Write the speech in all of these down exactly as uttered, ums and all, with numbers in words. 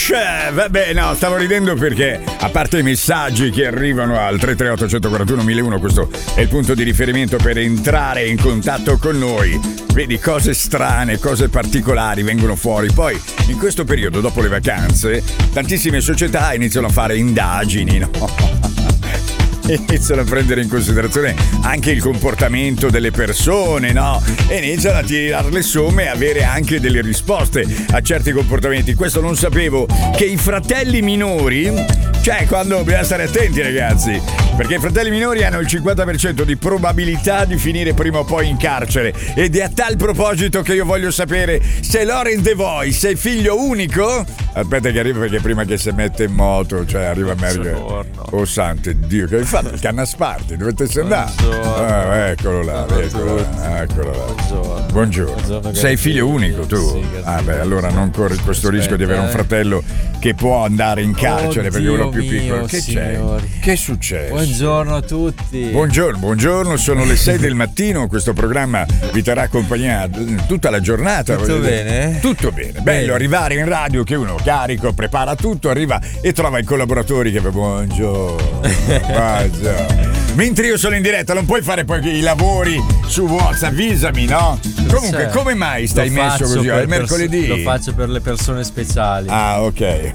Vabbè, no, stavo ridendo perché a parte i messaggi che arrivano al tre tre otto quattro uno uno uno, questo è il punto di riferimento per entrare in contatto con noi. Vedi, cose strane, cose particolari vengono fuori. Poi in questo periodo, dopo le vacanze, tantissime società iniziano a fare indagini, no? Iniziano a prendere in considerazione anche il comportamento delle persone, no? E iniziano a tirare le somme e avere anche delle risposte a certi comportamenti. Questo non sapevo, che i fratelli minori, cioè quando bisogna stare attenti, ragazzi, perché i fratelli minori hanno il cinquanta per cento di probabilità di finire prima o poi in carcere. Ed è a tal proposito che io voglio sapere se Loren De Voice è figlio unico. Aspetta che arriva, perché prima che si mette in moto, cioè arriva meglio. Oh santo Dio, che hai fatto? Il cannasparti, dovete andare. Ah, eccolo là, eccolo là, eccolo là. Buongiorno. Buongiorno. Buongiorno. Sei figlio unico tu? Sì, ah beh, allora non corri questo Aspetta, rischio di avere un fratello che può andare in carcere. Oh, perché uno più piccolo. Che signori. C'è? Che è successo? Buongiorno a tutti. Buongiorno, buongiorno, sono le sei del mattino, questo programma vi terrà compagnia tutta la giornata. Tutto bene? Tutto bene. Bello bene. Arrivare in radio che uno carico, prepara tutto, arriva e trova i collaboratori che buongiorno. Buongiorno. Mentre io sono in diretta non puoi fare poi i lavori su WhatsApp, avvisami, no? Comunque, come mai stai lo messo così? È mercoledì? Pers- lo faccio per le persone speciali. Ah, ok.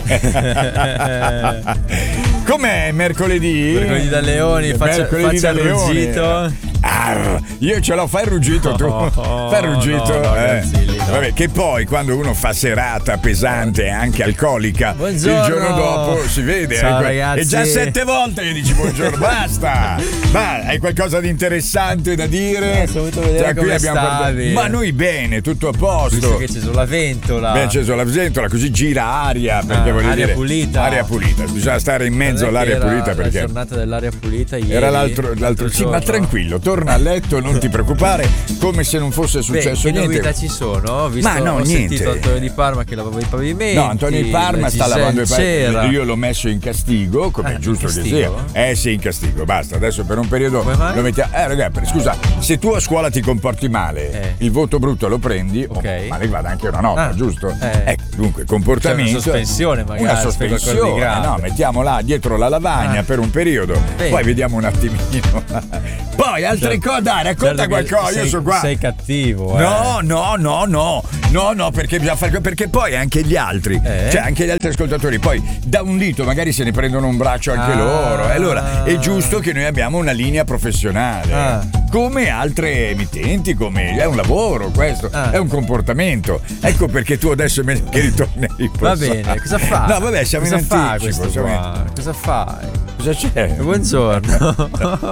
Com'è mercoledì? Mercoledì da leoni, faccia, mercoledì faccia da il ruggito. Ah, io ce l'ho, fai il ruggito tu. Oh, fai il ruggito. No, no, eh. Gazzilli, no. Vabbè, che poi quando uno fa serata pesante e anche alcolica, buongiorno. Il giorno dopo si vede. Ciao, eh, ragazzi. E già sette volte che dici buongiorno, basta. Ma hai qualcosa di interessante da dire? Eh, sono venuto a vedere cioè, come abbiamo stavi. Guardato... Ma noi bene, tutto a posto. Visto che c'è sulla ventola. Beh, c'è sulla ventola, così gira aria, perché ah, voglio aria dire, pulita. Aria pulita, bisogna stare in mezzo all'aria pulita, perché la giornata dell'aria pulita ieri. Era l'altro, l'altro sì, ma tranquillo, torna a letto, non ti preoccupare, come se non fosse successo Beh, che niente. Che novità ci sono? Visto, ma no, ho niente. sentito Antonio Di Parma che lavava i pavimenti. No, Antonio Di Parma sta lavando i pavimenti. Io l'ho messo in castigo, come ah, è giusto che sia. Eh sì, in castigo, basta. Adesso per un periodo lo mettiamo. Eh ragazzi, scusa, se tu a scuola ti comporti male, eh. il voto brutto lo prendi, okay. ma ne vada anche una nota, ah, giusto? Eh. Ecco, dunque, comportamento. C'è una sospensione magari. Una sospensione, no, mettiamo là dietro la lavagna ah. per un periodo, Beh. poi vediamo un attimino. Poi altre certo. cose, dai, racconta certo qualcosa, sei, io sono qua. Sei cattivo, eh. No, no, no, no. No, no, perché bisogna fare, perché poi anche gli altri, eh? cioè anche gli altri ascoltatori, poi da un dito magari se ne prendono un braccio anche ah. loro. E allora è giusto che noi abbiamo una linea professionale. Ah. Come altre emittenti, come è un lavoro questo, ah. è un comportamento. Ecco perché tu adesso me che ritorni ai Va bene, cosa fa? No, vabbè, siamo cosa in fa anticipo. Questo siamo qua? in... Cosa fai? Cosa c'è? Buongiorno.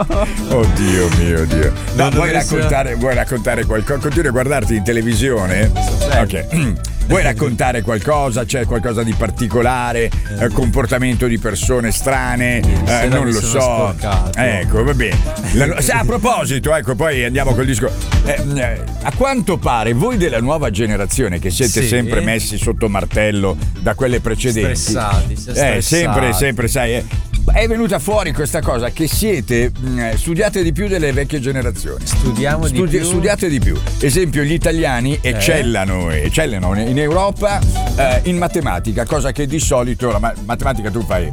Oddio mio Dio. No, vuoi raccontare, vuoi raccontare qualcosa? Continui a guardarti in televisione? Ok. Vuoi raccontare qualcosa? C'è qualcosa di particolare? Eh, comportamento di persone strane? Eh, non lo so. Sporcato. Ecco, va bene. La, a proposito, ecco, poi andiamo col disco. Eh, eh, a quanto pare voi della nuova generazione che siete sì. sempre messi sotto martello da quelle precedenti. Stressati, eh, sempre, sempre, sai. Eh, è venuta fuori questa cosa che siete mh, studiate di più delle vecchie generazioni. Studiamo Studi- di più. Studiate di più. Esempio, gli italiani eh. eccellano, eccellano in Europa eh, in matematica, cosa che di solito la ma- matematica tu fai.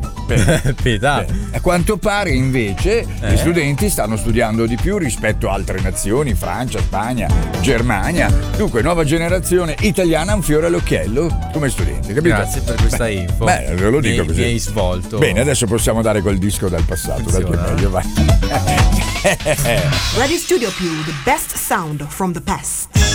A quanto pare invece eh. gli studenti stanno studiando di più rispetto a altre nazioni, Francia, Spagna, Germania. Dunque, nuova generazione italiana, un fiore all'occhiello come studenti, capito? Grazie per questa beh, info. Beh, ve lo dico mi, così. Mi hai svolto. Bene, adesso possiamo dare quel disco dal passato, dai che meglio, vai. Radio Studio Più, the best sound from the past.